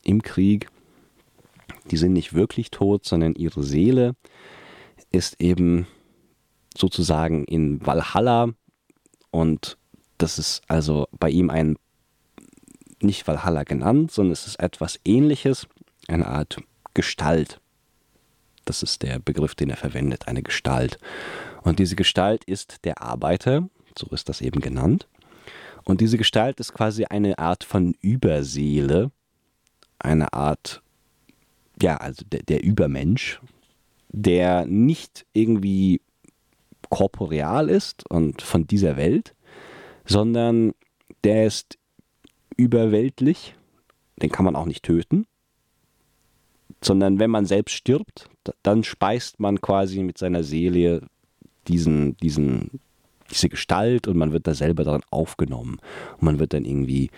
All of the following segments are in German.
im Krieg. Die sind nicht wirklich tot, sondern ihre Seele ist eben sozusagen in Valhalla, und das ist also bei ihm nicht Valhalla genannt, sondern es ist etwas Ähnliches, eine Art Gestalt. Das ist der Begriff, den er verwendet, eine Gestalt. Und diese Gestalt ist der Arbeiter, so ist das eben genannt. Und diese Gestalt ist quasi eine Art von Überseele, eine Art, ja, also der Übermensch, der nicht irgendwie korporeal ist und von dieser Welt, sondern der ist überweltlich, den kann man auch nicht töten, sondern wenn man selbst stirbt, dann speist man quasi mit seiner Seele diese Gestalt und man wird da selber daran aufgenommen. Und man wird dann irgendwie,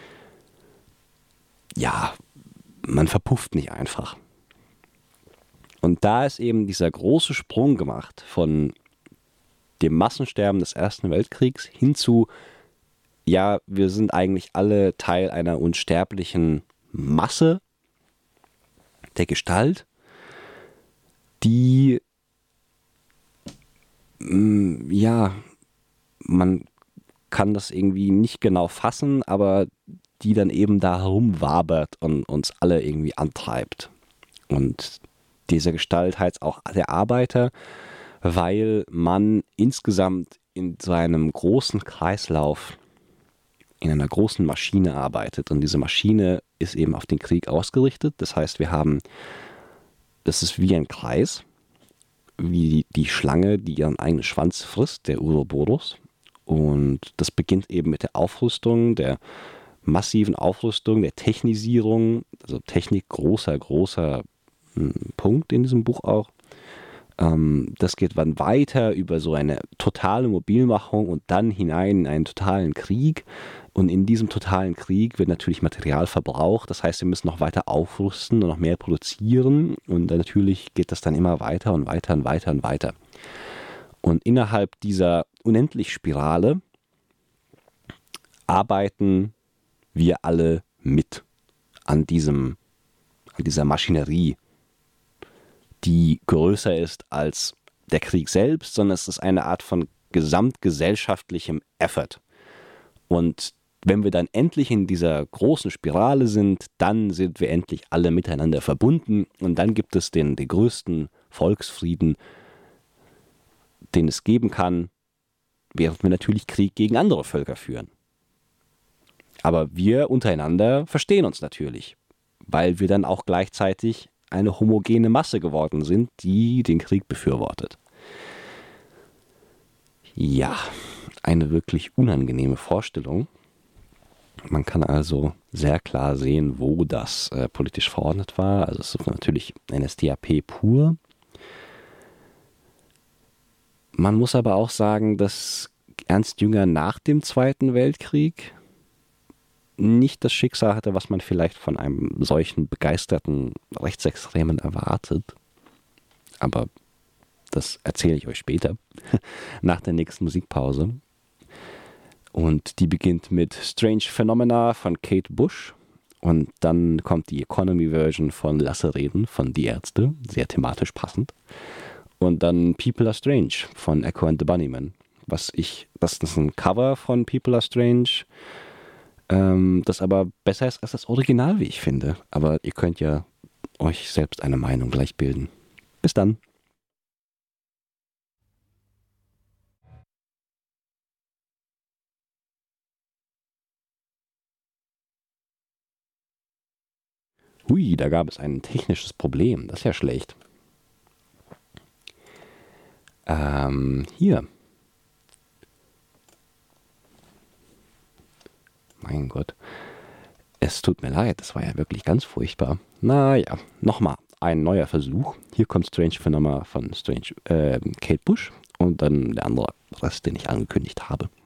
ja, man verpufft nicht einfach. Und da ist eben dieser große Sprung gemacht von dem Massensterben des Ersten Weltkriegs hin zu, ja, wir sind eigentlich alle Teil einer unsterblichen Masse der Gestalt, die, ja, man kann das irgendwie nicht genau fassen, aber die dann eben da herumwabert und uns alle irgendwie antreibt. Und diese Gestalt heißt auch der Arbeiter, weil man insgesamt in so einem großen Kreislauf, in einer großen Maschine arbeitet. Und diese Maschine ist eben auf den Krieg ausgerichtet. Das heißt, das ist wie ein Kreis, wie die Schlange, die ihren eigenen Schwanz frisst, der Ouroboros. Und das beginnt eben mit der Aufrüstung, der massiven Aufrüstung, der Technisierung, also Technik großer Punkt in diesem Buch auch. Das geht dann weiter über so eine totale Mobilmachung und dann hinein in einen totalen Krieg. Und in diesem totalen Krieg wird natürlich Material verbraucht. Das heißt, wir müssen noch weiter aufrüsten und noch mehr produzieren. Und dann natürlich geht das dann immer weiter und weiter und weiter und weiter. Und innerhalb dieser Unendlichspirale arbeiten wir alle mit an dieser Maschinerie, die größer ist als der Krieg selbst, sondern es ist eine Art von gesamtgesellschaftlichem Effort. Und wenn wir dann endlich in dieser großen Spirale sind, dann sind wir endlich alle miteinander verbunden und dann gibt es den größten Volksfrieden, den es geben kann, während wir natürlich Krieg gegen andere Völker führen. Aber wir untereinander verstehen uns natürlich, weil wir dann auch gleichzeitig eine homogene Masse geworden sind, die den Krieg befürwortet. Ja, eine wirklich unangenehme Vorstellung. Man kann also sehr klar sehen, wo das politisch verordnet war. Also es ist natürlich NSDAP pur. Man muss aber auch sagen, dass Ernst Jünger nach dem Zweiten Weltkrieg nicht das Schicksal hatte, was man vielleicht von einem solchen begeisterten Rechtsextremen erwartet. Aber das erzähle ich euch später, nach der nächsten Musikpause. Und die beginnt mit Strange Phenomena von Kate Bush. Und dann kommt die Economy-Version von Lasse reden von Die Ärzte, sehr thematisch passend. Und dann People Are Strange von Echo and the Bunnymen. Das ist ein Cover von People Are Strange, das aber besser ist als das Original, wie ich finde. Aber ihr könnt ja euch selbst eine Meinung gleich bilden. Bis dann. Hui, da gab es ein technisches Problem. Das ist ja schlecht. Hier. Mein Gott. Es tut mir leid, das war ja wirklich ganz furchtbar. Naja, nochmal ein neuer Versuch. Hier kommt Strange Phenomena von Kate Bush und dann der andere Rest, den ich angekündigt habe.